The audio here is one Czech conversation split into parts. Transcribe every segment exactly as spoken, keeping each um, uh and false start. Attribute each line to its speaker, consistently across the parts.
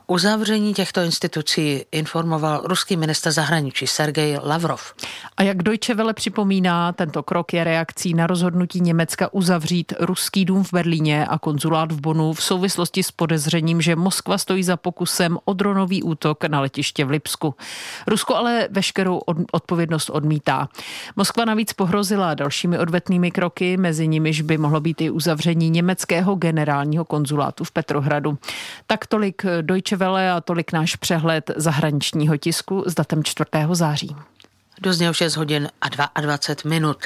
Speaker 1: uzavření těchto institucí informoval ruský ministr zahraničí Sergej Lavrov.
Speaker 2: A jak Deutsche Welle připomíná, tento krok je reakcí na rozhodnutí Německa uzavřít ruský dům v Berlíně a konzulát v Bonnu v souvislosti s podezřením, že Moskva stojí za pokusem o dronový útok na letiště v Lipsku. Rusko ale veškerou odpovědnost odmítá. Moskva navíc pohrozila dalšími odvetnými kroky, mezi nimiž by mohlo být i uzavření německého generálního konzulátu v Petrohradu. Tak tolik Deutsche Welle a tolik náš přehled zahraničního tisku s datem čtvrtého září.
Speaker 1: Dozněl šest hodin a dvacet dva minut.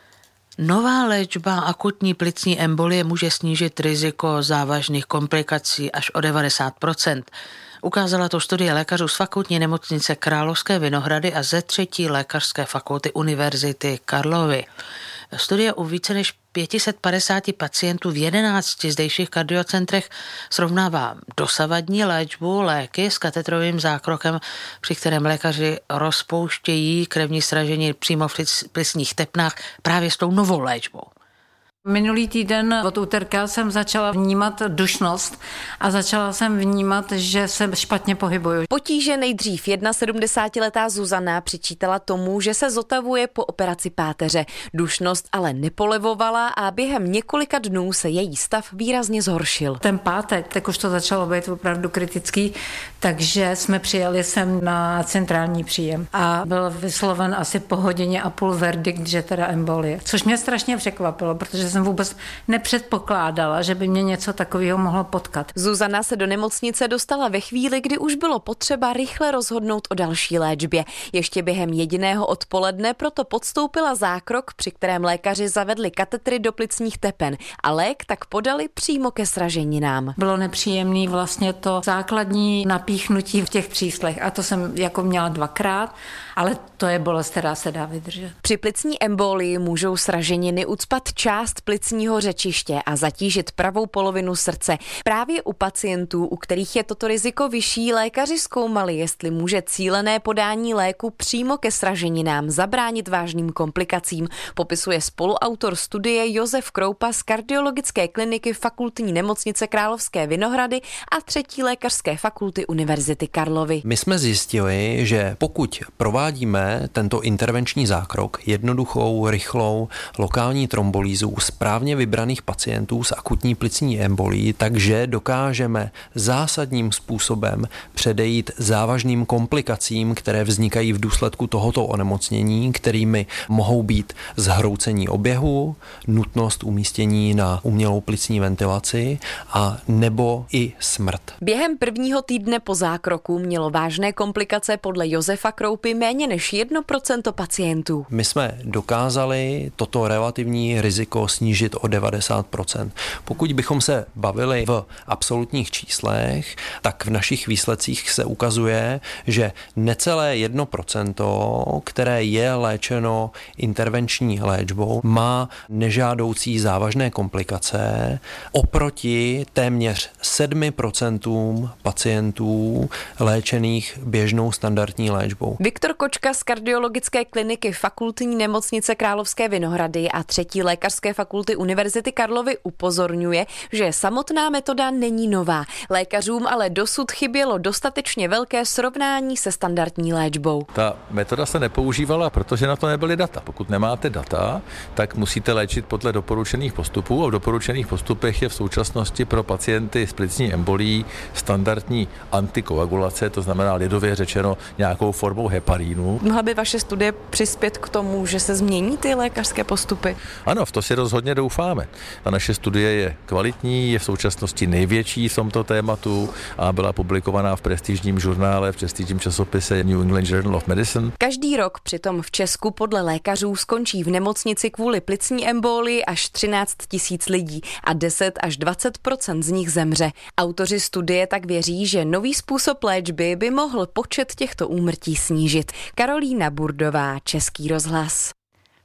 Speaker 1: Nová léčba akutní plicní embolie může snížit riziko závažných komplikací až o devadesát procent. Ukázala to studie lékařů z fakultní nemocnice Královské Vinohrady a ze třetí lékařské fakulty Univerzity Karlovy. Studie u více než pět set padesát pacientů v jedenácti zdejších kardiocentrech srovnává dosavadní léčbu léky s katetrovým zákrokem, při kterém lékaři rozpouštějí krevní sražení přímo v plicních tepnách právě s tou novou léčbou.
Speaker 3: Minulý týden od úterka jsem začala vnímat dušnost a začala jsem vnímat, že se špatně pohybuju.
Speaker 4: Potíže nejdřív sedmdesátiletá Zuzana přičítala tomu, že se zotavuje po operaci páteře. Dušnost ale nepolevovala a během několika dnů se její stav výrazně zhoršil.
Speaker 3: Ten pátek, tak už to začalo být opravdu kritický, takže jsme přijeli sem na centrální příjem a byl vysloven asi po hodině a půl verdikt, že teda embolie. Což mě strašně překvapilo, protože jsem vůbec nepředpokládala, že by mě něco takového mohlo potkat.
Speaker 4: Zuzana se do nemocnice dostala ve chvíli, kdy už bylo potřeba rychle rozhodnout o další léčbě. Ještě během jediného odpoledne proto podstoupila zákrok, při kterém lékaři zavedli katetry do plicních tepen a lék tak podali přímo ke sraženinám.
Speaker 3: Bylo nepříjemný vlastně to základní napíchnutí v těch příslech a to jsem jako měla dvakrát, ale to je bolest, která se dá vydržet.
Speaker 4: Při plicní embolii můžou sraženiny ucpat část plicního řečiště a zatížit pravou polovinu srdce. Právě u pacientů, u kterých je toto riziko vyšší, lékaři zkoumali, jestli může cílené podání léku přímo ke sraženinám zabránit vážným komplikacím, popisuje spoluautor studie Josef Kroupa z kardiologické kliniky Fakultní nemocnice Královské Vinohrady a třetí lékařské fakulty Univerzity Karlovy.
Speaker 5: My jsme zjistili, že pokud provádíme tento intervenční zákrok, jednoduchou, rychlou lokální trombolýzu u správně vybraných pacientů s akutní plicní embolií, takže dokážeme zásadním způsobem předejít závažným komplikacím, které vznikají v důsledku tohoto onemocnění, kterými mohou být zhroucení oběhu, nutnost umístění na umělou plicní ventilaci a nebo i smrt.
Speaker 4: Během prvního týdne po zákroku mělo vážné komplikace podle Josefa Kroupy méně než jedno procento pacientů.
Speaker 5: My jsme dokázali toto relativní riziko snížit o devadesát procent. Pokud bychom se bavili v absolutních číslech, tak v našich výsledcích se ukazuje, že necelé jedno procento, které je léčeno intervenční léčbou, má nežádoucí závažné komplikace oproti téměř sedmi procentům pacientů léčených běžnou standardní léčbou.
Speaker 4: Viktor Kočka z kardiologické kliniky Fakultní nemocnice Královské Vinohrady a třetí lékařské fakulty Univerzity Karlovy upozorňuje, že samotná metoda není nová. Lékařům ale dosud chybělo dostatečně velké srovnání se standardní léčbou.
Speaker 6: Ta metoda se nepoužívala, protože na to nebyly data. Pokud nemáte data, tak musíte léčit podle doporučených postupů a v doporučených postupech je v současnosti pro pacienty s plicní embolií standardní antikoagulace, to znamená lidově řečeno nějakou formou heparínu.
Speaker 4: Mohla by vaše studie přispět k tomu, že se změní ty lékařské postupy?
Speaker 6: Ano, v to si rozhodně doufáme. Ta naše studie je kvalitní, je v současnosti největší v tomto tématu a byla publikovaná v prestižním žurnále, v prestižním časopise New England Journal of Medicine.
Speaker 4: Každý rok přitom v Česku podle lékařů skončí v nemocnici kvůli plicní embolii až třináct tisíc lidí a deset až dvacet procent z nich zemře. Autoři studie tak věří, že nový způsob léčby by mohl počet těchto úmrtí snížit. Karolína Burdová, Český rozhlas.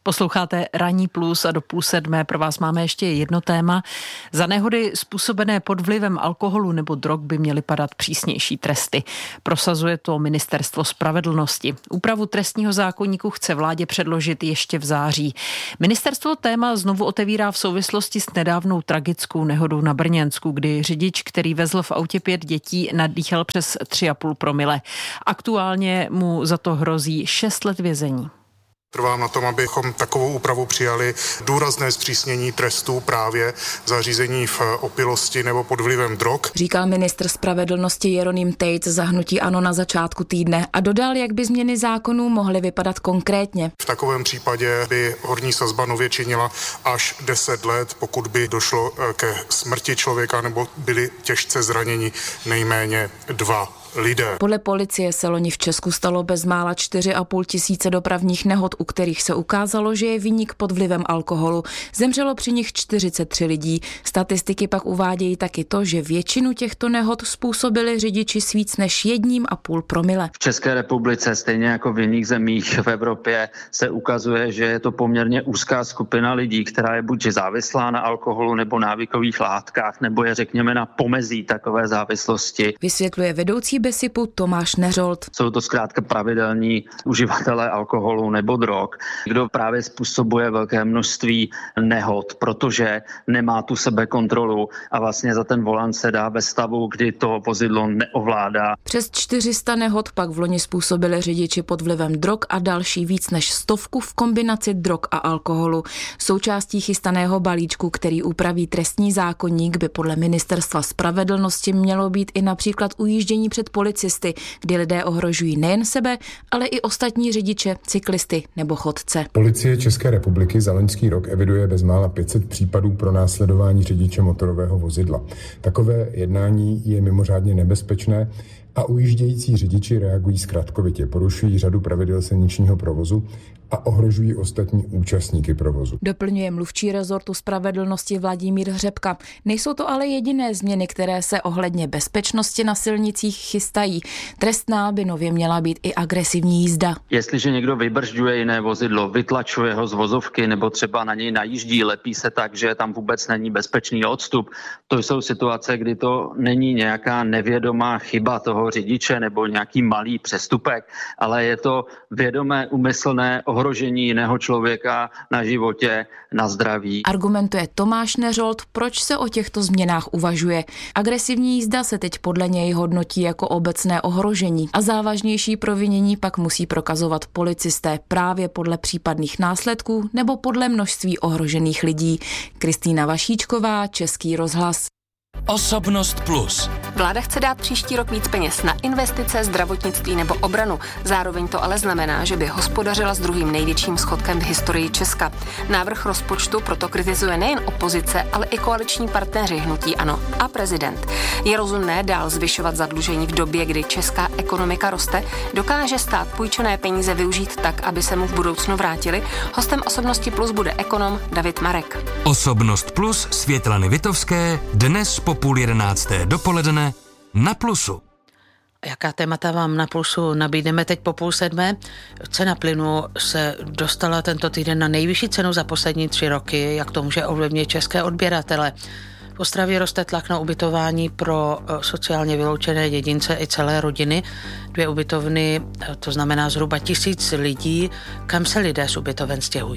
Speaker 2: Posloucháte Ranní plus a do půl sedmé pro vás máme ještě jedno téma. Za nehody způsobené pod vlivem alkoholu nebo drog by měly padat přísnější tresty. Prosazuje to Ministerstvo spravedlnosti. Úpravu trestního zákoníku chce vládě předložit ještě v září. Ministerstvo téma znovu otevírá v souvislosti s nedávnou tragickou nehodou na Brněnsku, kdy řidič, který vezl v autě pět dětí, nadýchal přes tři a půl promile. Aktuálně mu za to hrozí šest let vězení.
Speaker 7: Trvám na tom, abychom takovou úpravu přijali, důrazné zpřísnění trestů právě za řízení v opilosti nebo pod vlivem drog.
Speaker 8: Říkal ministr spravedlnosti Jeroným Tejc za hnutí ANO na začátku týdne a dodal, jak by změny zákonů mohly vypadat konkrétně.
Speaker 7: V takovém případě by horní sazba nově činila až deset let, pokud by došlo ke smrti člověka nebo byli těžce zraněni nejméně dva lidé.
Speaker 8: Podle policie se loni v Česku stalo bezmála čtyři a půl tisíce dopravních nehod, u kterých se ukázalo, že je viník pod vlivem alkoholu. Zemřelo při nich čtyřicet tři lidí. Statistiky pak uvádějí taky to, že většinu těchto nehod způsobili řidiči s víc než jedním a půl promile.
Speaker 9: V České republice, stejně jako v jiných zemích v Evropě, se ukazuje, že je to poměrně úzká skupina lidí, která je buď závislá na alkoholu nebo návykových látkách, nebo je řekněme na pomezí takové závislosti.
Speaker 8: Vysvětluje vedoucí Besipu Tomáš Neřolt.
Speaker 9: Jsou to zkrátka pravidelní uživatelé alkoholu nebo drog, kdo právě způsobuje velké množství nehod, protože nemá tu sebekontrolu a vlastně za ten volant se dá ve stavu, kdy to vozidlo neovládá.
Speaker 8: Přes čtyři sta nehod pak v loni způsobili řidiči pod vlivem drog a další víc než stovku v kombinaci drog a alkoholu. Součástí chystaného balíčku, který upraví trestní zákoník, by podle Ministerstva spravedlnosti mělo být i například ujíždění před policisty, kdy lidé ohrožují nejen sebe, ale i ostatní řidiče, cyklisty nebo chodce.
Speaker 10: Policie České republiky za loňský rok eviduje bezmála pět set případů pro následování řidiče motorového vozidla. Takové jednání je mimořádně nebezpečné a ujíždějící řidiči reagují zkratkovitě, porušují řadu pravidel silničního provozu a ohrožují ostatní účastníky provozu.
Speaker 8: Doplňuje mluvčí rezortu spravedlnosti Vladimír Hřebka. Nejsou to ale jediné změny, které se ohledně bezpečnosti na silnicích chystají. Trestná by nově měla být i agresivní jízda.
Speaker 9: Jestliže někdo vybržďuje jiné vozidlo, vytlačuje ho z vozovky nebo třeba na něj najíždí, lepí se tak, že tam vůbec není bezpečný odstup, to jsou situace, kdy to není nějaká nevědomá chyba toho řidiče nebo nějaký malý přestupek, ale je to vědomé, úmyslné ohrožení jiného člověka na životě, na zdraví.
Speaker 8: Argumentuje Tomáš Neřolt, proč se o těchto změnách uvažuje. Agresivní jízda se teď podle něj hodnotí jako obecné ohrožení a závažnější provinění pak musí prokazovat policisté právě podle případných následků nebo podle množství ohrožených lidí. Kristýna Vašíčková, Český rozhlas.
Speaker 11: Osobnost plus.
Speaker 12: Vláda chce dát příští rok víc peněz na investice, zdravotnictví nebo obranu. Zároveň to ale znamená, že by hospodařila s druhým největším schodkem v historii Česka. Návrh rozpočtu proto kritizuje nejen opozice, ale i koaliční partneři hnutí ANO a prezident. Je rozumné dál zvyšovat zadlužení v době, kdy česká ekonomika roste? Dokáže stát půjčené peníze využít tak, aby se mu v budoucnu vrátili? Hostem Osobnosti plus bude ekonom David Marek.
Speaker 11: Osobnost plus Světlany Vitovské dnes po půl jedenácté dopoledne na Plusu.
Speaker 1: Jaká témata vám na Plusu nabídneme teď po půl sedmé? Cena plynu se dostala tento týden na nejvyšší cenu za poslední tři roky. Jak to může ovlivnit české odběratele? V Ostravě roste tlak na ubytování pro sociálně vyloučené jedince i celé rodiny. Dvě ubytovny, to znamená zhruba tisíc lidí. Kam se lidé z ubytoven stěhují?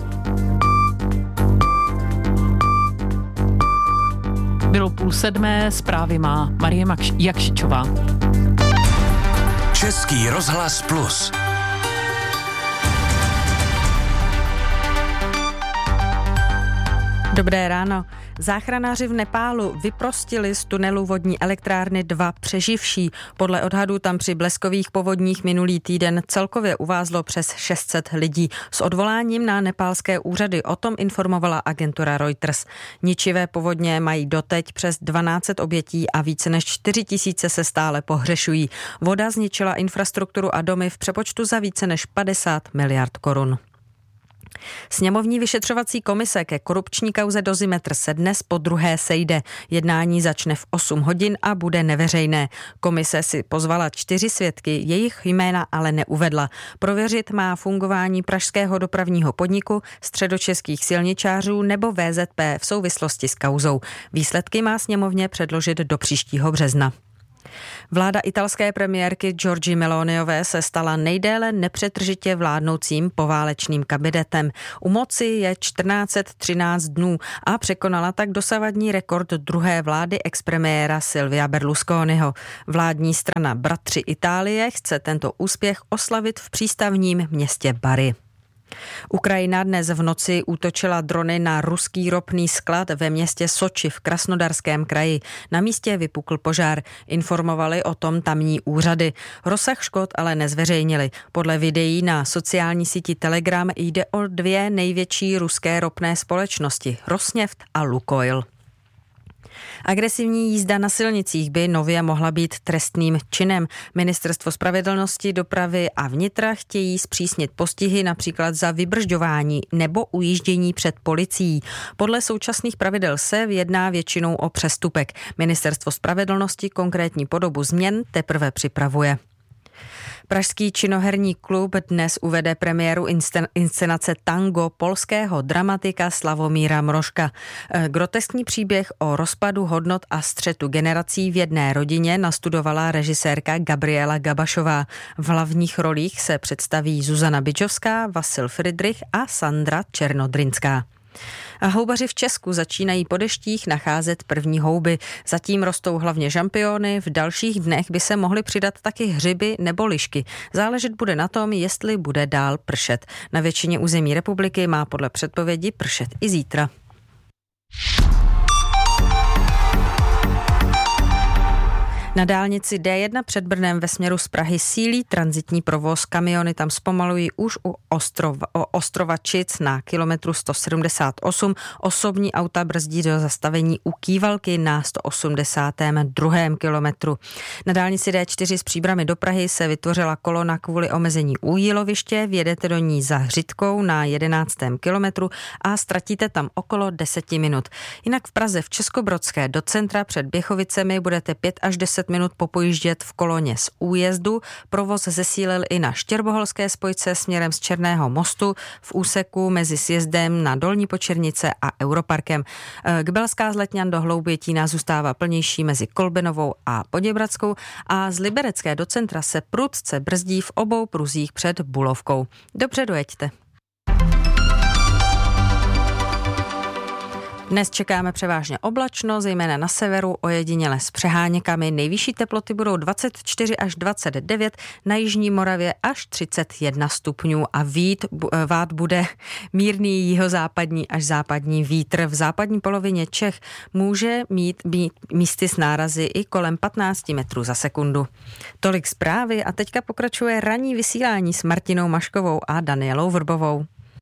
Speaker 2: Bylo půl sedmé, zprávy má Marie Jakšičová.
Speaker 11: Český rozhlas plus.
Speaker 13: Dobré ráno. Záchranáři v Nepálu vyprostili z tunelu vodní elektrárny dva přeživší. Podle odhadů tam při bleskových povodních minulý týden celkově uvázlo přes šest set lidí. S odvoláním na nepálské úřady o tom informovala agentura Reuters. Ničivé povodně mají doteď přes dvanáct set obětí a více než čtyři tisíce se stále pohřešují. Voda zničila infrastrukturu a domy v přepočtu za více než padesát miliard korun. Sněmovní vyšetřovací komise ke korupční kauze Dozimetr se dnes po druhé sejde. Jednání začne v osm hodin a bude neveřejné. Komise si pozvala čtyři svědky, jejich jména ale neuvedla. Prověřit má fungování pražského dopravního podniku, středočeských silničářů nebo V Z P v souvislosti s kauzou. Výsledky má sněmovně předložit do příštího března. Vláda italské premiérky Giorgie Meloniové se stala nejdéle nepřetržitě vládnoucím poválečným kabinetem. U moci je čtrnáct set třináct dnů a překonala tak dosavadní rekord druhé vlády expremiéra Silvia Berlusconiho. Vládní strana Bratři Itálie chce tento úspěch oslavit v přístavním městě Bari. Ukrajina dnes v noci útočila drony na ruský ropný sklad ve městě Soči v Krasnodarském kraji. Na místě vypukl požár. Informovali o tom tamní úřady. Rozsah škod ale nezveřejnili. Podle videí na sociální síti Telegram jde o dvě největší ruské ropné společnosti, Rosneft a Lukoil. Agresivní jízda na silnicích by nově mohla být trestným činem. Ministerstvo spravedlnosti, dopravy a vnitra chtějí zpřísnit postihy například za vybržďování nebo ujíždění před policií. Podle současných pravidel se jedná většinou o přestupek. Ministerstvo spravedlnosti konkrétní podobu změn teprve připravuje. Pražský činoherní klub dnes uvede premiéru inscenace Tango polského dramatika Slavomíra Mrožka. Groteskní příběh o rozpadu hodnot a střetu generací v jedné rodině nastudovala režisérka Gabriela Gabašová. V hlavních rolích se představí Zuzana Bidžovská, Vasil Fridrich a Sandra Černodrinská. A houbaři v Česku začínají po deštích nacházet první houby. Zatím rostou hlavně žampiony, v dalších dnech by se mohly přidat taky hřiby nebo lišky. Záležet bude na tom, jestli bude dál pršet. Na většině území republiky má podle předpovědi pršet i zítra. Na dálnici D jedna před Brnem ve směru z Prahy sílí tranzitní provoz. Kamiony tam zpomalují už u Ostrova, Ostrovačic na kilometru sto sedmdesát osm. Osobní auta brzdí do zastavení u Kývalky na sto osmdesátém druhém kilometru. Na dálnici D čtyři z Příbrami do Prahy se vytvořila kolona kvůli omezení u Jíloviště. Vjedete do ní za Hřitkou na jedenáctém kilometru a ztratíte tam okolo deseti minut. Jinak v Praze v Českobrodské do centra před Běchovicemi budete pět až deset minut popojíždět v koloně z újezdu. Provoz zesílil i na Štěrboholské spojce směrem z Černého mostu v úseku mezi sjezdem na Dolní Počernice a Europarkem. Kbelská z Letňan do Hloubětína zůstává plnější mezi Kolbenovou a Poděbradskou a z Liberecké do centra se prudce brzdí v obou pruzích před Bulovkou. Dobře dojeďte. Dnes čekáme převážně oblačno, zejména na severu, ojediněle s přeháněkami. Nejvyšší teploty budou dvacet čtyři až dvacet devět, na jižní Moravě až třicet jedna stupňů a vít, vát bude mírný jihozápadní až západní vítr. V západní polovině Čech může mít, být místy s nárazy i kolem patnáct metrů za sekundu. Tolik zprávy a teďka pokračuje ranní vysílání s Martinou Maškovou a Danielou Vrbovou.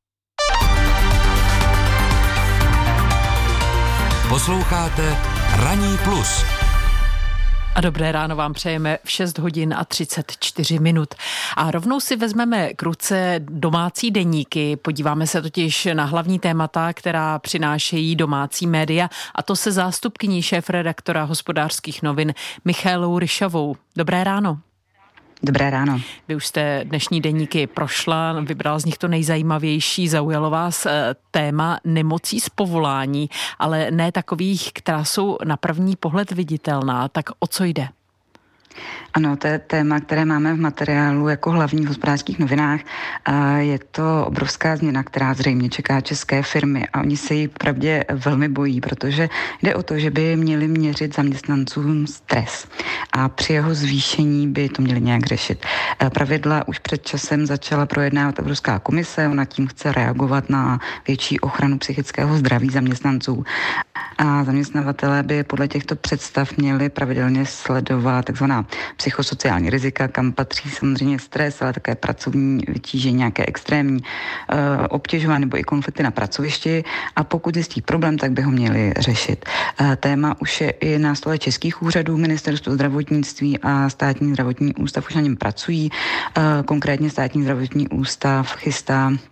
Speaker 11: Posloucháte Ranní plus.
Speaker 2: A dobré ráno vám přejeme v šest hodin a třicet čtyři minut. A rovnou si vezmeme k ruce domácí deníky. Podíváme se totiž na hlavní témata, která přinášejí domácí média, a to se zástupkyní šéfredaktora Hospodářských novin Michaelou Ryšavou. Dobré ráno.
Speaker 14: Dobré ráno.
Speaker 2: Vy už jste dnešní deníky prošla, vybrala z nich to nejzajímavější, zaujalo vás téma nemocí z povolání, ale ne takových, která jsou na první pohled viditelná. Tak o co jde?
Speaker 14: Ano, to je téma, které máme v materiálu jako hlavní v Hospodářských novinách. Je to obrovská změna, která zřejmě čeká české firmy a oni se jí pravdě velmi bojí, protože jde o to, že by měli měřit zaměstnancům stres a při jeho zvýšení by to měli nějak řešit. Pravidla už před časem začala projednávat Evropská komise, ona tím chce reagovat na větší ochranu psychického zdraví zaměstnanců. A zaměstnavatelé by podle těchto představ měli pravidelně sledovat takzvaná psychosociální rizika, kam patří samozřejmě stres, ale také pracovní vytížení, nějaké extrémní e, obtěžování nebo i konflikty na pracovišti, a pokud zjistí problém, tak by ho měli řešit. E, téma už je i na stole českých úřadů, Ministerstvo zdravotnictví a Státní zdravotní ústav už na něm pracují. E, konkrétně Státní zdravotní ústav chystá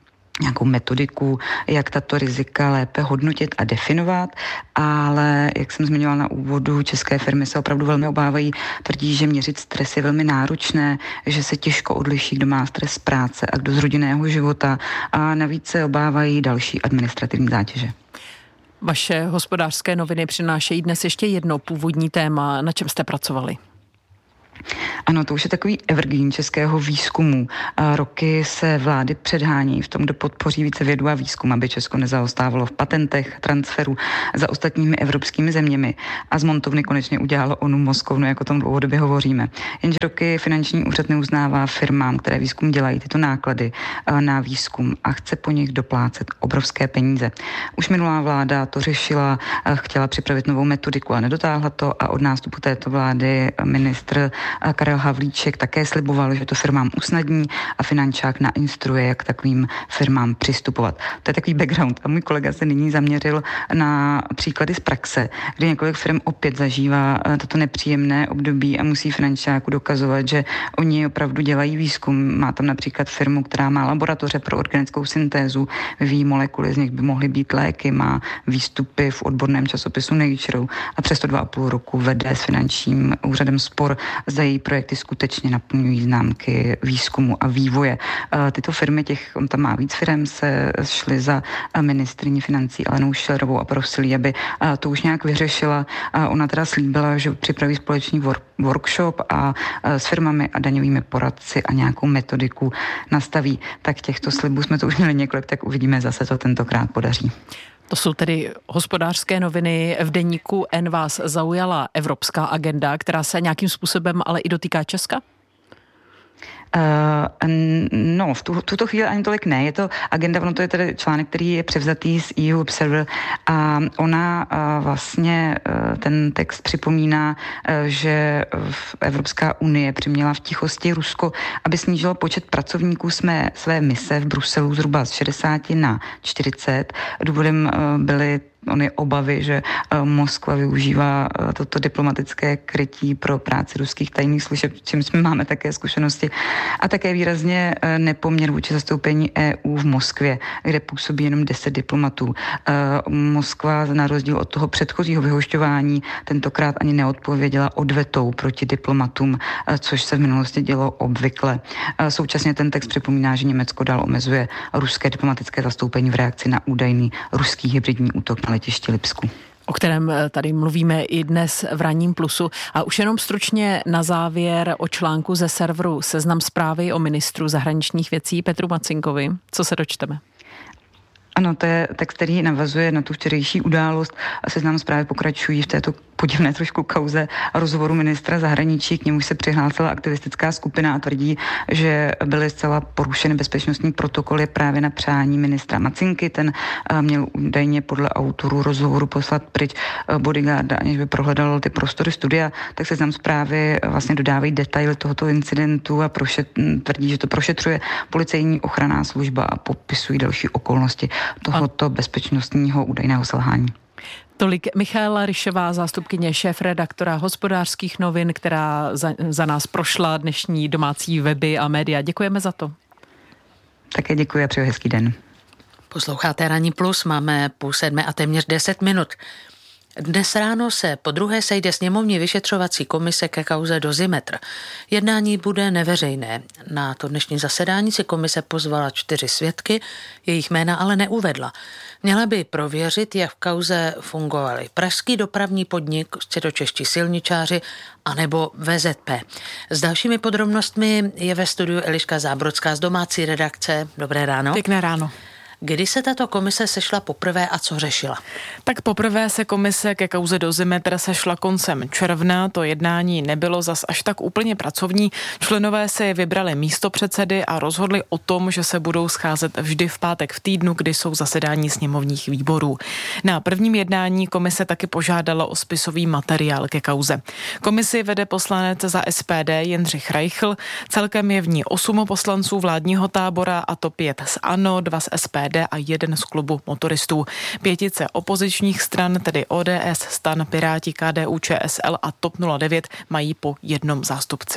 Speaker 14: nějakou metodiku, jak tato rizika lépe hodnotit a definovat, ale jak jsem zmiňovala na úvodu, české firmy se opravdu velmi obávají, tvrdí, že měřit stres je velmi náročné, že se těžko odliší, kdo má stres z práce a kdo z rodinného života a navíc se obávají další administrativní zátěže.
Speaker 2: Vaše Hospodářské noviny přinášejí dnes ještě jedno původní téma. Na čem jste pracovali?
Speaker 14: Ano, to už je takový evergreen českého výzkumu. A roky se vlády předhání v tom, kdo podpoří více vědu a výzkum, aby Česko nezaostávalo v patentech, transferu za ostatními evropskými zeměmi. A z montovny konečně udělalo onu mozkovnu, jako o tom dlouhodobě hovoříme. Jenže roky finanční úřad neuznává firmám, které výzkum dělají, tyto náklady na výzkum a chce po nich doplácet obrovské peníze. Už minulá vláda to řešila, chtěla připravit novou metodiku a nedotáhla to a od nástupu této vlády ministr Karel Havlíček také sliboval, že to firmám usnadní a finančák nainstruuje, jak takovým firmám přistupovat. To je takový background. A můj kolega se nyní zaměřil na příklady z praxe, kdy několik firm opět zažívá toto nepříjemné období a musí finančáku dokazovat, že oni opravdu dělají výzkum. Má tam například firmu, která má laboratoře pro organickou syntézu, vyvíjí molekuly, z nich by mohly být léky, má výstupy v odborném časopisu Nature a přesto dva a půl roku vede s finančním úřadem spor, za její projekty skutečně naplňují známky výzkumu a vývoje. Tyto firmy, těch, on tam má víc firm, se šly za ministryní financí Alenou Schillerovou a prosili, aby to už nějak vyřešila. Ona teda slíbila, že připraví společný workshop a s firmami a daňovými poradci a nějakou metodiku nastaví. Tak těchto slibů jsme to už měli několik, tak uvidíme, zase to tentokrát podaří.
Speaker 2: To jsou tedy Hospodářské noviny. V deníku N vás zaujala evropská agenda, která se nějakým způsobem ale i dotýká Česka?
Speaker 14: Uh, no, v tu, tuto chvíli ani tolik ne. Je to agenda, ono to je tedy článek, který je převzatý z E U Observer a ona uh, vlastně uh, ten text připomíná, uh, že Evropská unie přiměla v tichosti Rusko, aby snížilo počet pracovníků jsme své mise v Bruselu zhruba z šedesáti na čtyřicet. Důvodem uh, byly ony obavy, že Moskva využívá toto diplomatické krytí pro práci ruských tajných služeb, čím jsme máme také zkušenosti. A také výrazně nepoměr vůči zastoupení E U v Moskvě, kde působí jenom deset diplomatů. Moskva na rozdíl od toho předchozího vyhošťování tentokrát ani neodpověděla odvetou proti diplomatům, což se v minulosti dělo obvykle. Současně ten text připomíná, že Německo dál omezuje ruské diplomatické zastoupení v reakci na údajný ruský hybridní útok na letišti Lipsku,
Speaker 2: o kterém tady mluvíme i dnes v Ranním plusu. A už jenom stručně na závěr o článku ze serveru Seznam Zprávy o ministru zahraničních věcí Petru Macinkovi. Co se dočteme?
Speaker 14: Ano, to je text, který navazuje na tu včerejší událost a Seznam Zprávy pokračují v této podivné trošku kauze rozhovoru ministra zahraničí. K němu se přihlásila aktivistická skupina a tvrdí, že byly zcela porušeny bezpečnostní protokoly právě na přání ministra Macinky. Ten měl údajně podle autorů rozhovoru poslat pryč bodyguarda, aniž by prohledal ty prostory studia. Tak Seznam Zprávy vlastně dodávají detaily tohoto incidentu a prošet, tvrdí, že to prošetřuje policejní ochranná služba a popisují další okolnosti tohoto bezpečnostního údajného selhání.
Speaker 2: Tolik Michaela Ryšová, zástupkyně šéfredaktora Hospodářských novin, která za, za nás prošla dnešní domácí weby a média. Děkujeme za to.
Speaker 14: Také děkuji a přeji hezký den.
Speaker 1: Posloucháte Ranní plus, máme půl sedmé a téměř deset minut. Dnes ráno se podruhé sejde sněmovní vyšetřovací komise ke kauze Dozimetr. Jednání bude neveřejné. Na to dnešní zasedání si komise pozvala čtyři svědky, jejich jména ale neuvedla. Měla by prověřit, jak v kauze fungovali pražský dopravní podnik, středočeští silničáři anebo V Z P. S dalšími podrobnostmi je ve studiu Eliška Zábrodská z domácí redakce. Dobré ráno.
Speaker 15: Pěkné ráno.
Speaker 1: Kdy se tato komise sešla poprvé a co řešila?
Speaker 15: Tak poprvé se komise ke kauze Dozimetr sešla koncem června. To jednání nebylo zas až tak úplně pracovní. Členové si vybrali místopředsedy a rozhodli o tom, že se budou scházet vždy v pátek v týdnu, kdy jsou zasedání sněmovních výborů. Na prvním jednání komise taky požádala o spisový materiál ke kauze. Komisi vede poslanec za S P D Jindřich Reichl. Celkem je v ní osm poslanců vládního tábora, a to pět z ANO, dva z S P D a jeden z klubu motoristů. Pětice opozičních stran, tedy O D S, STAN, Piráti, K D U Č S L a TOP nula devět, mají po jednom zástupci.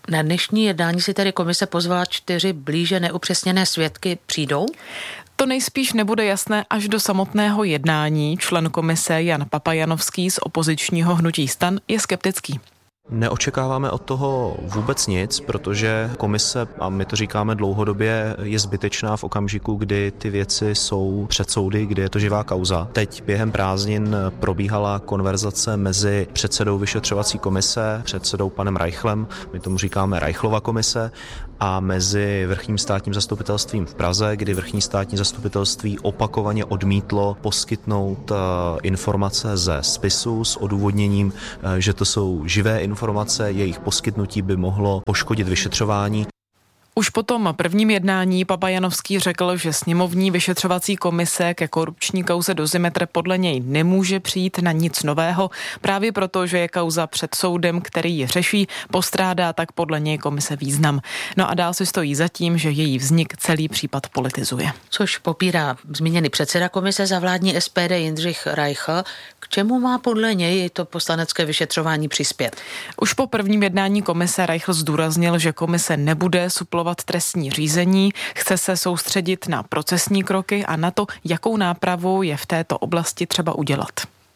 Speaker 1: Na dnešní jednání si tedy komise pozvala čtyři blíže neupřesněné svědky. Přijdou?
Speaker 15: To nejspíš nebude jasné až do samotného jednání. Člen komise Jan Papajanovský z opozičního hnutí STAN je skeptický.
Speaker 16: Neočekáváme od toho vůbec nic, protože komise, a my to říkáme dlouhodobě, je zbytečná v okamžiku, kdy ty věci jsou před soudy, kdy je to živá kauza. Teď během prázdnin probíhala konverzace mezi předsedou vyšetřovací komise, předsedou panem Reichlem, my tomu říkáme Reichlova komise, a mezi vrchním státním zastupitelstvím v Praze, kdy vrchní státní zastupitelství opakovaně odmítlo poskytnout informace ze spisu s odůvodněním, že to jsou živé informace, jejich poskytnutí by mohlo poškodit vyšetřování.
Speaker 15: Už po tom prvním jednání Papajanovský řekl, že sněmovní vyšetřovací komise ke korupční kauze Dozimetr podle něj nemůže přijít na nic nového, právě proto, že je kauza před soudem, který ji řeší, postrádá tak podle něj komise význam. No a dál si stojí za tím, že její vznik celý případ politizuje.
Speaker 1: Což popírá zmíněný předseda komise za vládní S P D Jindřich Reichl. K čemu má podle něj to poslanecké vyšetřování přispět?
Speaker 15: Už po prvním jednání komise Reichl zdůraznil, že komise nebude suplovat trestní řízení, chce se soustředit na procesní kroky a na to, jakou nápravu je v této oblasti třeba udělat.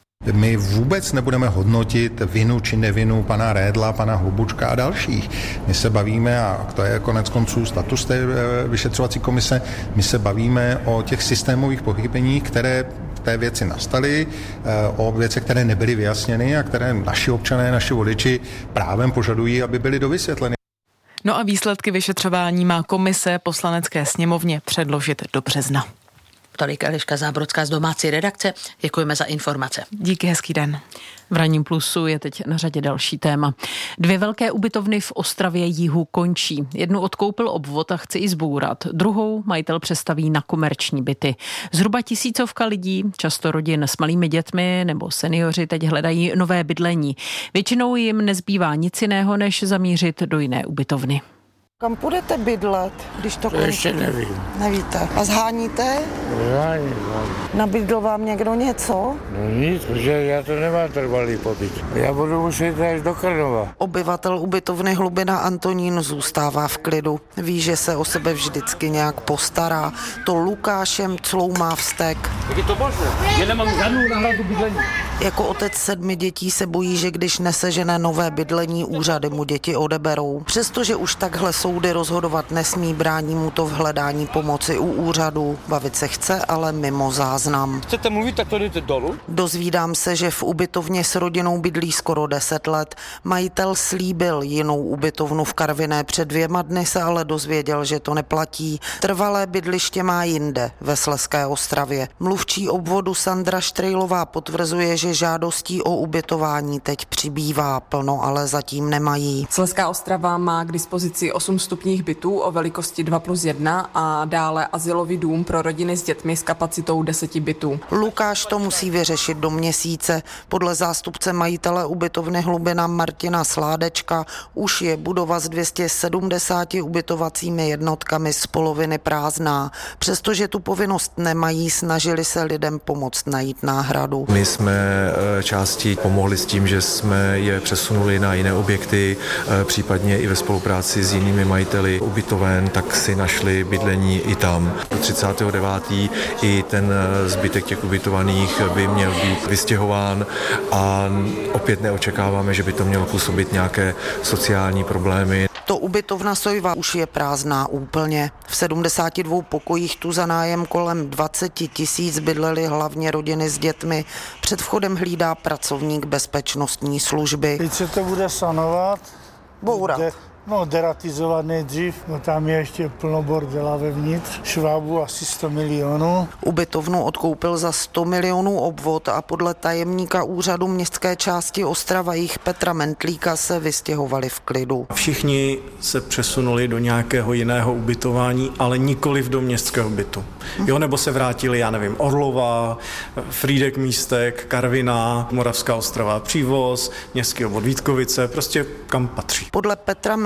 Speaker 17: My vůbec nebudeme hodnotit vinu či nevinu pana Redla, pana Hlubučka a dalších. My se bavíme, a to je konec konců status té vyšetřovací komise, my se bavíme o těch systémových pochybeních, které v té věci nastaly, o věcech, které nebyly vyjasněny a které naši občané, naši voliči právem požadují, aby byly dovysvětleny.
Speaker 15: No a výsledky vyšetřování má komise Poslanecké sněmovně předložit do března.
Speaker 1: Tolik Eliška Zábrodská z domácí redakce. Děkujeme za informace.
Speaker 15: Díky, hezký den.
Speaker 2: V Ranním plusu je teď na řadě další téma. Dvě velké ubytovny v Ostravě jihu končí. Jednu odkoupil obvod a chce ji zbourat. Druhou majitel přestaví na komerční byty. Zhruba tisícovka lidí, často rodin s malými dětmi nebo seniori, teď hledají nové bydlení. Většinou jim nezbývá nic jiného, než zamířit do jiné ubytovny.
Speaker 18: Kam půjdete bydlet, když to končí?
Speaker 19: Ještě nevím.
Speaker 18: Nevíte. A zháníte?
Speaker 19: Zháním.
Speaker 18: Nabídl vám někdo něco?
Speaker 19: No nic, protože já to nemám trvalý pobyt. Já budu muset až do Krnova.
Speaker 18: Obyvatel ubytovny Hlubina Antonín zůstává v klidu. Ví, že se o sebe vždycky nějak postará. To Lukášem cloumá vztek.
Speaker 19: Jak je to možné? Já nemám žádnou náhradu bydlení.
Speaker 18: Jako otec sedmi dětí se bojí, že když nesežene nové bydlení, úřady mu děti odeberou. Přestože už takhle soudy rozhodovat nesmí, brání mu to v hledání pomoci u úřadu. Bavit se chce, ale mimo záznam.
Speaker 19: Chcete mluvit, tak to jdete dolů?
Speaker 18: Dozvídám se, že v ubytovně s rodinou bydlí skoro deset let. Majitel slíbil jinou ubytovnu v Karviné, před dvěma dny se ale dozvěděl, že to neplatí. Trvalé bydliště má jinde, ve Slezské Ostravě. Mluvčí obvodu Sandra Štrejlová potvrzuje, že žádostí o ubytování teď přibývá, plno ale zatím nemají.
Speaker 20: Slezská Ostrava má k dispozici osm stupních bytů o velikosti dva plus jedna a dále azylový dům pro rodiny s dětmi s kapacitou deseti bytů.
Speaker 18: Lukáš to musí vyřešit do měsíce. Podle zástupce majitele ubytovny Hlubina Martina Sládečka už je budova s dvě stě sedmdesáti ubytovacími jednotkami z poloviny prázdná. Přestože tu povinnost nemají, snažili se lidem pomoct najít náhradu.
Speaker 21: My jsme části pomohli s tím, že jsme je přesunuli na jiné objekty, případně i ve spolupráci s jinými majiteli ubytoven, tak si našli bydlení i tam. Do třicátého devátého i ten zbytek těch ubytovaných by měl být vystěhován a opět neočekáváme, že by to mělo působit nějaké sociální problémy.
Speaker 18: To ubytovna Sojva už je prázdná úplně. V sedmdesáti dvou pokojích tu za nájem kolem dvacet tisíc bydlely hlavně rodiny s dětmi. Před vchodem hlídá pracovník bezpečnostní služby.
Speaker 22: Teď se to bude sanovat.
Speaker 18: Bourat.
Speaker 22: De, no, deratizovat nejdřív, no tam je ještě plno bordela vevnitř. Švábu asi sto milionů.
Speaker 18: Ubytovnu odkoupil za sto milionů obvod a podle tajemníka úřadu městské části Ostrava jich Petra Mentlíka se vystěhovali v klidu.
Speaker 23: Všichni se přesunuli do nějakého jiného ubytování, ale nikoliv do městského bytu. Jo, nebo se vrátili, já nevím, Orlova, Frýdek Místek, Karviná, Moravská Ostrava, Přívoz, městský obvod Vítkovice, prostě kam patří.
Speaker 18: Podle Petra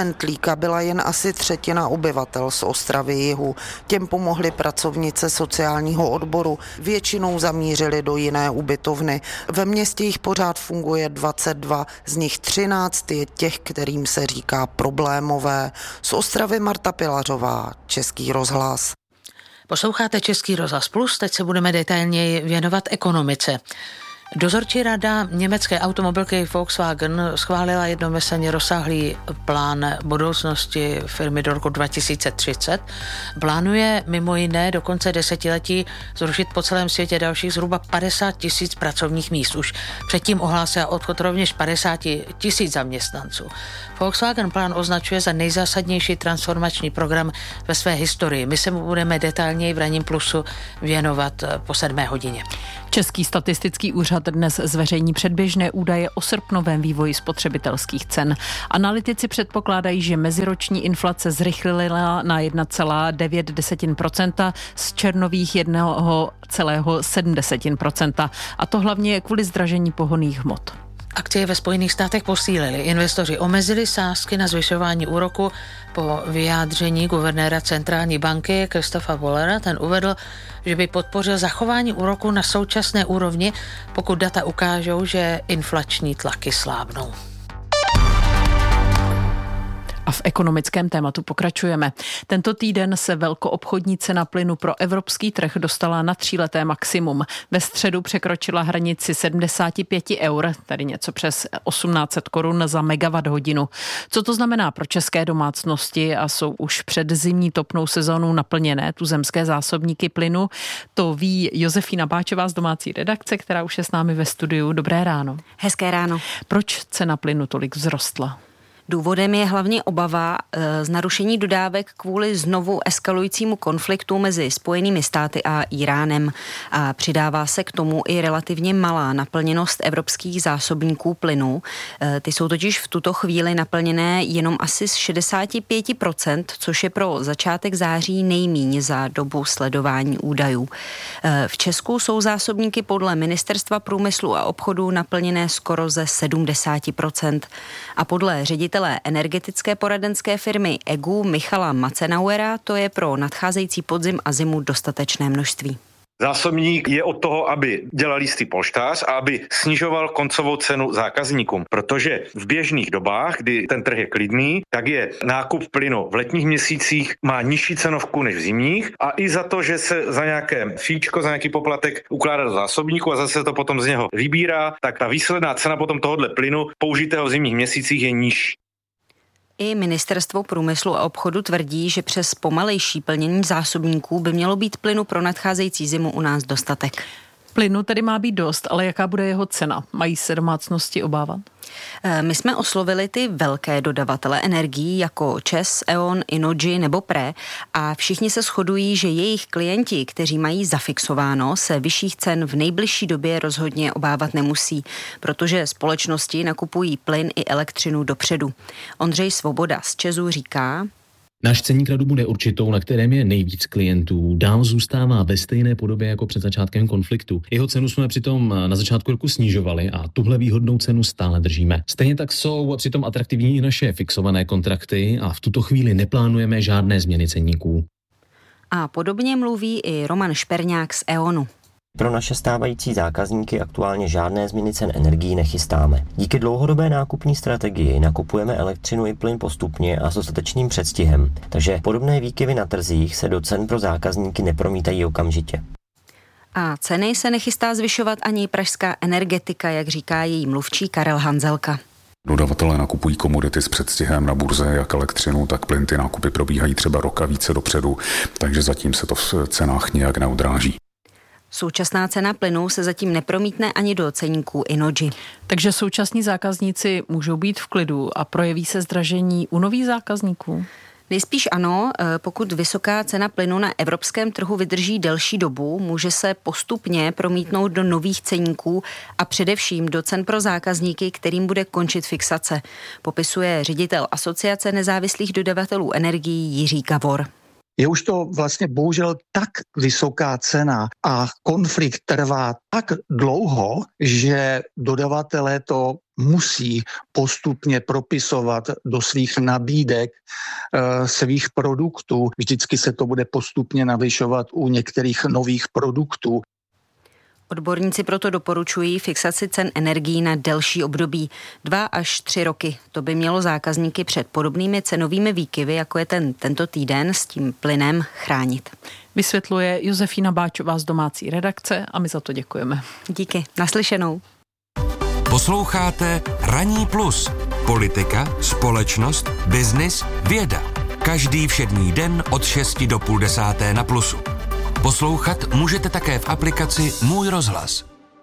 Speaker 18: Mentlíka byla jen asi třetina obyvatel z Ostravy jihu. Těm pomohly pracovnice sociálního odboru. Většinou zamířili do jiné ubytovny. Ve městě jich pořád funguje dvacet dva, z nich třináct je těch, kterým se říká problémové. Z Ostravy Marta Pilařová, Český rozhlas.
Speaker 1: Posloucháte Český rozhlas Plus, teď se budeme detailněji věnovat ekonomice. Dozorčí rada německé automobilky Volkswagen schválila jednomyslně rozsáhlý plán budoucnosti firmy do roku dva tisíce třicet. Plánuje mimo jiné do konce desetiletí zrušit po celém světě dalších zhruba padesát tisíc pracovních míst. Už předtím ohlásila odchod rovněž padesát tisíc zaměstnanců. Volkswagen plán označuje za nejzásadnější transformační program ve své historii. My se mu budeme detailněji v Ranním plusu věnovat po sedmé hodině.
Speaker 2: Český statistický úřad dnes zveřejní předběžné údaje o srpnovém vývoji spotřebitelských cen. Analytici předpokládají, že meziroční inflace zrychlila na jedna celá devět procenta z červnových jedna celá sedm procenta. A to hlavně kvůli zdražení pohonných hmot.
Speaker 1: Akcie ve Spojených státech posílily. Investoři omezili sázky na zvyšování úroku po vyjádření guvernéra centrální banky Christopha Wohlera. Ten uvedl, že by podpořil zachování úroku na současné úrovni, pokud data ukážou, že inflační tlaky slábnou.
Speaker 2: A v ekonomickém tématu pokračujeme. Tento týden se velkoobchodní cena plynu pro evropský trh dostala na tříleté maximum. Ve středu překročila hranici sedmdesát pět eur, tedy něco přes osmnáct set korun za megawatt hodinu. Co to znamená pro české domácnosti a jsou už před zimní topnou sezónou naplněné tuzemské zásobníky plynu? To ví Josefína Báčová z domácí redakce, která už je s námi ve studiu. Dobré ráno.
Speaker 3: Hezké ráno.
Speaker 2: Proč cena plynu tolik vzrostla?
Speaker 3: Důvodem je hlavně obava z narušení dodávek kvůli znovu eskalujícímu konfliktu mezi Spojenými státy a Iránem. A přidává se k tomu i relativně malá naplněnost evropských zásobníků plynu. Ty jsou totiž v tuto chvíli naplněné jenom asi z šedesát pět procent, což je pro začátek září nejmíň za dobu sledování údajů. V Česku jsou zásobníky podle Ministerstva průmyslu a obchodu naplněné skoro ze sedmdesát procent. A podle ředitele energetické poradenské firmy E G U Michala Macenauera to je pro nadcházející podzim a zimu dostatečné množství.
Speaker 5: Zásobník je od toho, aby dělal jistý polštář a aby snižoval koncovou cenu zákazníkům, protože v běžných dobách, kdy ten trh je klidný, tak je nákup plynu v letních měsících má nižší cenovku než v zimních a i za to, že se za nějaké fíčko, za nějaký poplatek ukládá do zásobníku a zase to potom z něho vybírá, tak ta výsledná cena potom tohohle plynu použitého v zimních měsících je nižší.
Speaker 3: I Ministerstvo průmyslu a obchodu tvrdí, že přes pomalejší plnění zásobníků by mělo být plynu pro nadcházející zimu u nás dostatek.
Speaker 2: Plynu tedy má být dost, ale jaká bude jeho cena? Mají se domácnosti obávat?
Speaker 3: My jsme oslovili ty velké dodavatele energií jako ČEZ, E.ON, Innogy nebo Pre a všichni se shodují, že jejich klienti, kteří mají zafixováno, se vyšších cen v nejbližší době rozhodně obávat nemusí, protože společnosti nakupují plyn i elektřinu dopředu. Ondřej Svoboda z ČEZu říká:
Speaker 6: Náš ceník radu bude určitou, na kterém je nejvíc klientů. Dál zůstává ve stejné podobě jako před začátkem konfliktu. Jeho cenu jsme přitom na začátku roku snižovali a tuhle výhodnou cenu stále držíme. Stejně tak jsou přitom atraktivní i naše fixované kontrakty a v tuto chvíli neplánujeme žádné změny ceníků.
Speaker 3: A podobně mluví i Roman Šperňák z E.ONu.
Speaker 24: Pro naše stávající zákazníky aktuálně žádné změny cen energií nechystáme. Díky dlouhodobé nákupní strategii nakupujeme elektřinu i plyn postupně a s dostatečným předstihem, takže podobné výkyvy na trzích se do cen pro zákazníky nepromítají okamžitě.
Speaker 3: A ceny se nechystá zvyšovat ani pražská energetika, jak říká její mluvčí Karel Hanzelka.
Speaker 25: Dodavatelé nakupují komodity s předstihem na burze, jak elektřinu, tak plyn. Ty nákupy probíhají třeba rok a více dopředu, takže zatím se to v cenách nějak neodráží.
Speaker 3: Současná cena plynu se zatím nepromítne ani do ceníků Innogy.
Speaker 2: Takže současní zákazníci můžou být v klidu a projeví se zdražení u nových zákazníků?
Speaker 3: Nejspíš ano, pokud vysoká cena plynu na evropském trhu vydrží delší dobu, může se postupně promítnout do nových ceníků a především do cen pro zákazníky, kterým bude končit fixace, popisuje ředitel Asociace nezávislých dodavatelů energií Jiří Gavor.
Speaker 4: Je už to vlastně bohužel tak vysoká cena a konflikt trvá tak dlouho, že dodavatelé to musí postupně propisovat do svých nabídek e, svých produktů. Vždycky se to bude postupně navyšovat u některých nových produktů.
Speaker 3: Odborníci proto doporučují fixaci cen energií na delší období, dva až tři roky. To by mělo zákazníky před podobnými cenovými výkyvy, jako je ten tento týden, s tím plynem chránit.
Speaker 2: Vysvětluje Josefína Báčová z domácí redakce a my za to děkujeme.
Speaker 3: Díky, naslyšenou.
Speaker 11: Posloucháte Ranní plus. Politika, společnost, biznis, věda. Každý všední den od šesti do půl desáté na Plusu. Poslouchat můžete také v aplikaci Můj rozhlas.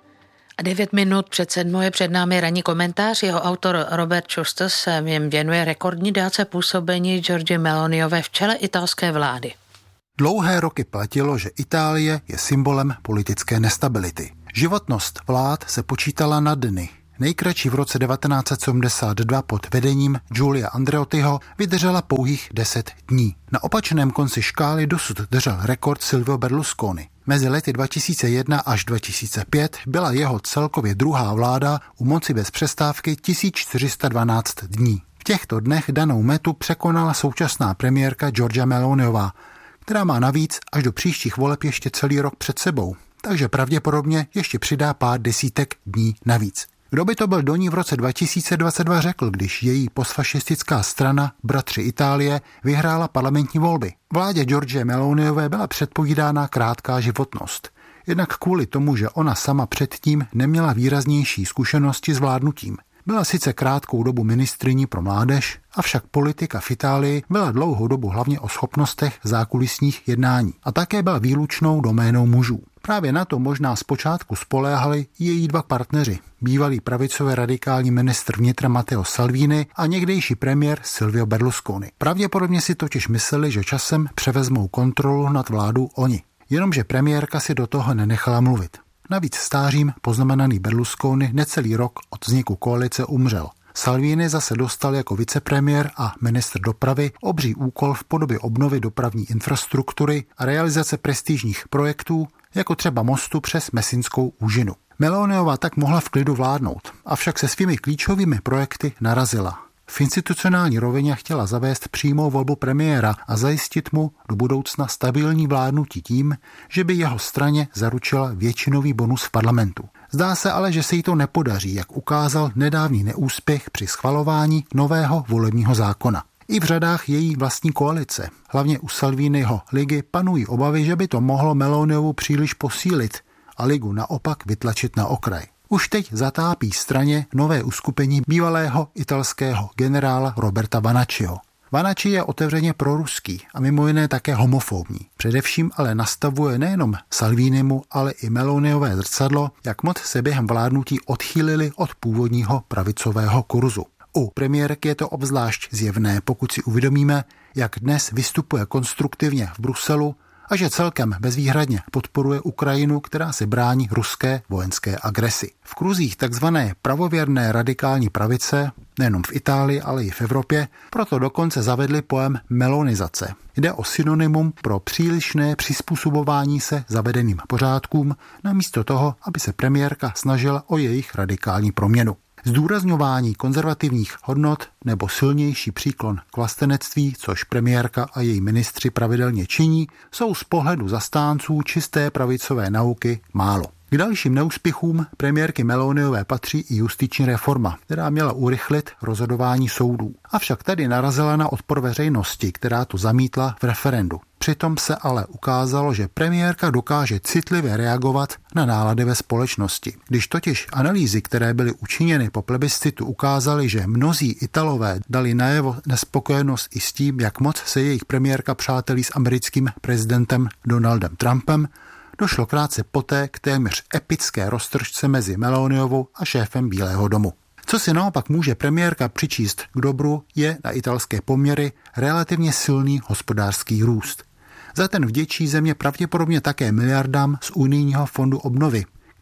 Speaker 1: A devět minut před sedmou je před námi ranní komentář. Jeho autor Robert Schuster se jim věnuje rekordní délce působení Giorgie Meloniové v čele italské vlády.
Speaker 7: Dlouhé roky platilo, že Itálie je symbolem politické nestability. Životnost vlád se počítala na dny. Nejkratší v roce devatenáct set sedmdesát dva pod vedením Giulia Andreottiho vydržela pouhých deset dní. Na opačném konci škály dosud držel rekord Silvio Berlusconi. Mezi lety dva tisíce jedna až dva tisíce pět byla jeho celkově druhá vláda u moci bez přestávky tisíc čtyři sta dvanáct dní. V těchto dnech danou metu překonala současná premiérka Giorgia Meloniová, která má navíc až do příštích voleb ještě celý rok před sebou, takže pravděpodobně ještě přidá pár desítek dní navíc. Kdo by to byl do ní v roce dva tisíce dvacet dva řekl, když její postfašistická strana Bratři Itálie vyhrála parlamentní volby. Vládě Giorgie Meloniové byla předpovídána krátká životnost. Jednak kvůli tomu, že ona sama předtím neměla výraznější zkušenosti s vládnutím. Byla sice krátkou dobu ministryní pro mládež, avšak politika v Itálii byla dlouhou dobu hlavně o schopnostech zákulisních jednání a také byla výlučnou doménou mužů. Právě na to možná zpočátku spoléhali i její dva partneři, bývalý pravicové radikální ministr vnitra Matteo Salvini a někdejší premiér Silvio Berlusconi. Pravděpodobně si totiž mysleli, že časem převezmou kontrolu nad vládou oni. Jenomže premiérka si do toho nenechala mluvit. Navíc stářím poznamenaný Berlusconi necelý rok od vzniku koalice umřel. Salvini zase dostal jako vicepremiér a ministr dopravy obří úkol v podobě obnovy dopravní infrastruktury a realizace prestižních projektů, jako třeba mostu přes Messinskou úžinu. Meloniová tak mohla v klidu vládnout, avšak se svými klíčovými projekty narazila. V institucionální rovině chtěla zavést přímou volbu premiéra a zajistit mu do budoucna stabilní vládnutí tím, že by jeho straně zaručila většinový bonus v parlamentu. Zdá se ale, že se jí to nepodaří, jak ukázal nedávný neúspěch při schvalování nového volebního zákona. I v řadách její vlastní koalice, hlavně u Salviniho ligy, panují obavy, že by to mohlo Meloniovu příliš posílit a ligu naopak vytlačit na okraj. Už teď zatápí straně nové uskupení bývalého italského generála Roberta Vanacciho. Vanacci je otevřeně proruský a mimo jiné také homofobní. Především ale nastavuje nejenom Salvinimu, ale i Meloniové zrcadlo, jak moc se během vládnutí odchýlili od původního pravicového kurzu. U premiérky je to obzvlášť zjevné, pokud si uvědomíme, jak dnes vystupuje konstruktivně v Bruselu a že celkem bezvýhradně podporuje Ukrajinu, která se brání ruské vojenské agresi. V kruzích takzvané pravověrné radikální pravice, nejenom v Itálii, ale i v Evropě, proto dokonce zavedli pojem melonizace. Jde o synonymum pro přílišné přizpůsobování se zavedeným pořádkům, namísto toho, aby se premiérka snažila o jejich radikální proměnu. Zdůrazňování konzervativních hodnot nebo silnější příklon k vlastenectví, což premiérka a její ministři pravidelně činí, jsou z pohledu zastánců čisté pravicové nauky málo. K dalším neúspěchům premiérky Meloniové patří i justiční reforma, která měla urychlit rozhodování soudů. Avšak tady narazila na odpor veřejnosti, která to zamítla v referendu. Přitom se ale ukázalo, že premiérka dokáže citlivě reagovat na nálady ve společnosti. Když totiž analýzy, které byly učiněny po plebiscitu, ukázaly, že mnozí Italové dali najevo nespokojenost i s tím, jak moc se jejich premiérka přátelí s americkým prezidentem Donaldem Trumpem, došlo krátce poté k téměř epické roztržce mezi Meloniovou a šéfem Bílého domu. Co si naopak může premiérka přičíst k dobru, je na italské poměry relativně silný hospodářský růst. Za ten vděčí země pravděpodobně také miliardám z unijního fondu obnovy,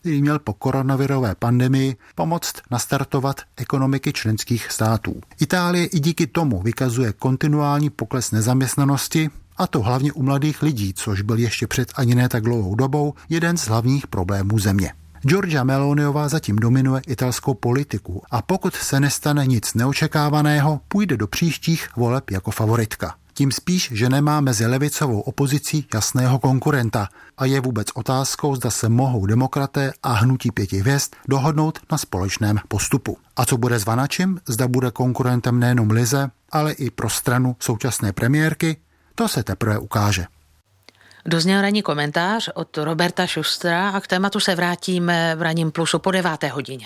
Speaker 7: který měl po koronavirové pandemii pomoct nastartovat ekonomiky členských států. Itálie i díky tomu vykazuje kontinuální pokles nezaměstnanosti, a to hlavně u mladých lidí, což byl ještě před ani ne tak dlouhou dobou jeden z hlavních problémů země. Giorgia Meloniová zatím dominuje italskou politiku a pokud se nestane nic neočekávaného, půjde do příštích voleb jako favoritka. Tím spíš, že nemá mezi levicovou opozicí jasného konkurenta a je vůbec otázkou, zda se mohou demokraté a hnutí pěti hvězd dohodnout na společném postupu. A co bude s Vanačem, zda bude konkurentem nejenom Lize, ale i pro stranu současné premiérky, to se teprve ukáže.
Speaker 1: Dozněl ranní komentář od Roberta Šustra a k tématu se vrátíme v Ranním plusu po deváté hodině.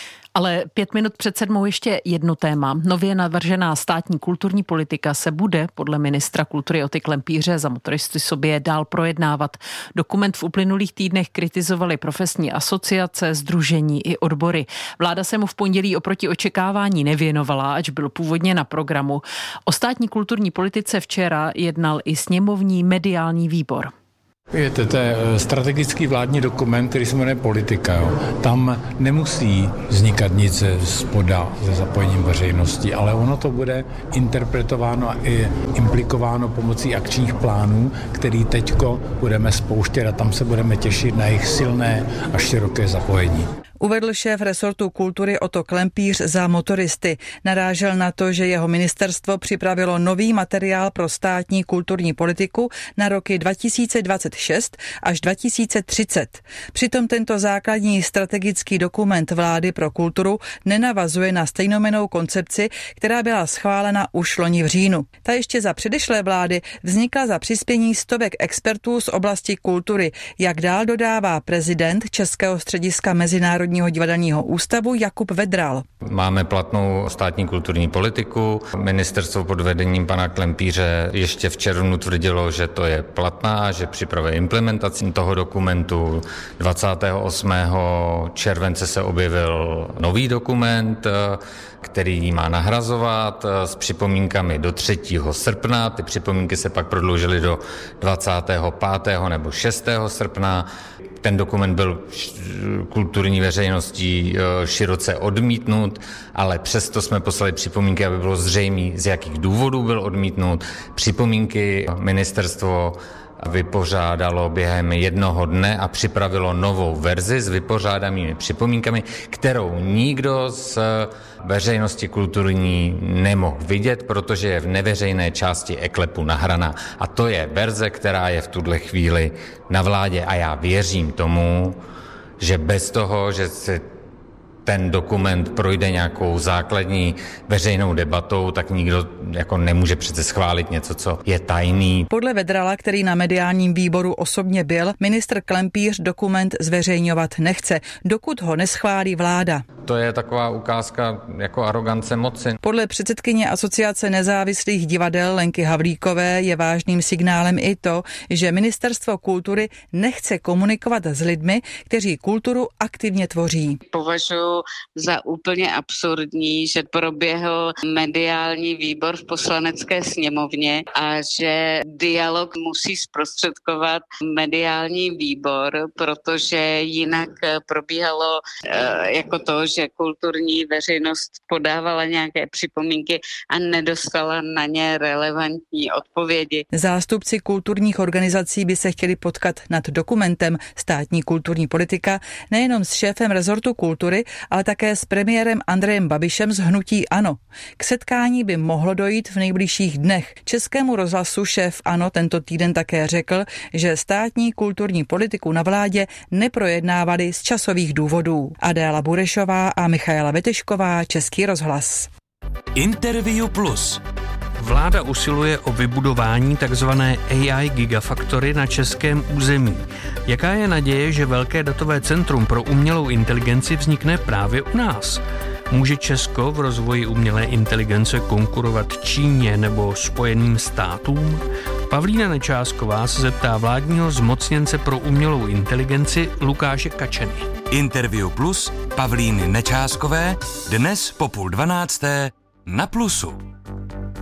Speaker 2: Ale pět minut před sedmou ještě jedno téma. Nově navržená státní kulturní politika se bude podle ministra kultury Oty Klempíře za motoristy sobě dál projednávat. Dokument v uplynulých týdnech kritizovali profesní asociace, sdružení i odbory. Vláda se mu v pondělí oproti očekávání nevěnovala, ač byl původně na programu. O státní kulturní politice včera jednal i sněmovní mediální výbor.
Speaker 8: Víte, to je strategický vládní dokument, který se jmenuje politika. Jo. Tam nemusí vznikat nic spoda se zapojením veřejnosti, ale ono to bude interpretováno a i implikováno pomocí akčních plánů, který teďko budeme spouštět a tam se budeme těšit na jejich silné a široké zapojení.
Speaker 9: Uvedl šéf resortu kultury Oto Klempíř za motoristy. Narážel na to, že jeho ministerstvo připravilo nový materiál pro státní kulturní politiku na roky dva tisíce dvacet šest až dva tisíce třicet. Přitom tento základní strategický dokument vlády pro kulturu nenavazuje na stejnojmennou koncepci, která byla schválena už loni v říjnu. Ta ještě za předešlé vlády vznikla za přispění stovek expertů z oblasti kultury, jak dál dodává prezident Českého střediska mezinárodní divadelního ústavu Jakub Vedral.
Speaker 10: Máme platnou státní kulturní politiku. Ministerstvo pod vedením pana Klempíře ještě v červnu tvrdilo, že to je platná, že připravuje implementaci toho dokumentu. dvacátého osmého července se objevil nový dokument, který má nahrazovat s připomínkami do třetího srpna. Ty připomínky se pak prodloužily do dvacátého pátého nebo šestého srpna. Ten dokument byl kulturní veřejností široce odmítnut, ale přesto jsme poslali připomínky, aby bylo zřejmé, z jakých důvodů byl odmítnut. Připomínky ministerstvo vypořádalo během jednoho dne a připravilo novou verzi s vypořádanými připomínkami, kterou nikdo z veřejnosti kulturní nemohl vidět, protože je v neveřejné části eKLEPu nahraná. A to je verze, která je v tuhle chvíli na vládě. A já věřím tomu, že bez toho, že se ten dokument projde nějakou základní veřejnou debatou, tak nikdo jako nemůže přece schválit něco, co je tajný.
Speaker 9: Podle Vedrala, který na mediálním výboru osobně byl, ministr Klempíř dokument zveřejňovat nechce, dokud ho neschválí vláda.
Speaker 10: To je taková ukázka jako arogance moci.
Speaker 9: Podle předsedkyně Asociace nezávislých divadel Lenky Havlíkové je vážným signálem i to, že Ministerstvo kultury nechce komunikovat s lidmi, kteří kulturu aktivně tvoří.
Speaker 12: Považuji za úplně absurdní, že proběhl mediální výbor v Poslanecké sněmovně a že dialog musí zprostředkovat mediální výbor, protože jinak probíhalo jako to, že kulturní veřejnost podávala nějaké připomínky a nedostala na ně relevantní odpovědi.
Speaker 9: Zástupci kulturních organizací by se chtěli potkat nad dokumentem státní kulturní politika nejenom s šéfem rezortu kultury, ale také s premiérem Andrejem Babišem z hnutí ANO. K setkání by mohlo dojít v nejbližších dnech. Českému rozhlasu šéf ANO tento týden také řekl, že státní kulturní politiku na vládě neprojednávali z časových důvodů. Adéla Burešová a Michaela Vetešková, Český rozhlas.
Speaker 13: Interview Plus. Vláda usiluje o vybudování takzvané A I gigafactory na českém území. Jaká je naděje, že velké datové centrum pro umělou inteligenci vznikne právě u nás? Může Česko v rozvoji umělé inteligence konkurovat Číně nebo Spojeným státům? Pavlína Nečásková se zeptá vládního zmocněnce pro umělou inteligenci Lukáše Kačeny.
Speaker 11: Interview Plus Pavlíny Nečáskové dnes po půl dvanácté na Plusu.